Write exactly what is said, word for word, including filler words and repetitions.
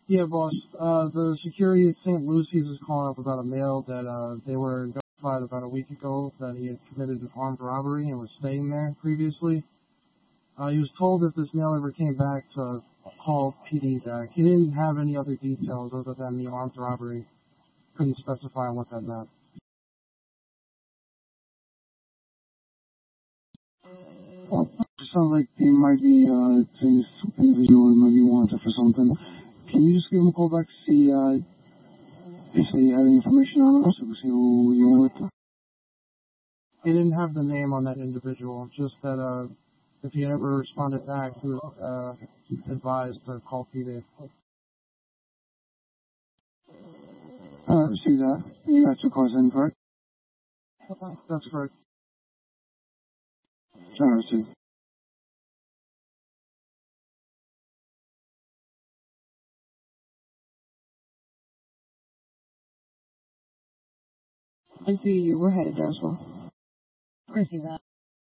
Yeah, boss. Uh, the security at Saint Lucy's is calling up about a male that uh, they were notified about a week ago that he had committed an armed robbery and was staying there previously. Uh, he was told if this male ever came back to call P D back. He didn't have any other details other than the armed robbery. Couldn't specify what that meant. Well, it sounds like they might be, uh, saying this individual might be wanted for something. Can you just give him a call back to see, uh, if they had any information on him, so we see who you went with? He didn't have the name on that individual, just that, uh, if he ever responded back, he was, uh, advised to call P D. Uh, see that. You got two cars in, correct? That's correct. I see. I see you. We're headed there as well. I see that.